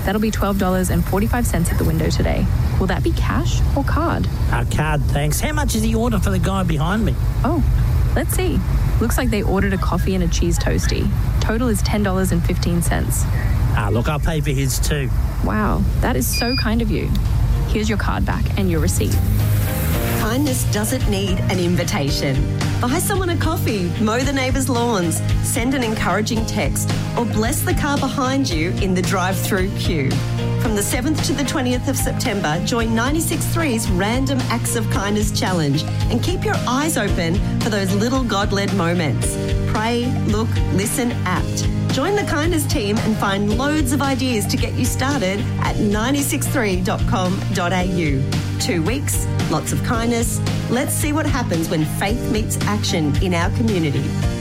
That'll be $12.45 at the window today. Will that be cash or card? Card, thanks. How much is the order for the guy behind me? Oh, let's see. Looks like they ordered a coffee and a cheese toastie. Total is $10.15. Look, I'll pay for his too. Wow, that is so kind of you. Here's your card back and your receipt. Kindness doesn't need an invitation. Buy someone a coffee, mow the neighbours' lawns, send an encouraging text, or bless the car behind you in the drive-through queue. From the 7th to the 20th of September, join 96.3's Random Acts of Kindness Challenge and keep your eyes open for those little God-led moments. Pray, look, listen, act. Join the Kindness team and find loads of ideas to get you started at 963.com.au. 2 weeks, lots of kindness. Let's see what happens when faith meets action in our community.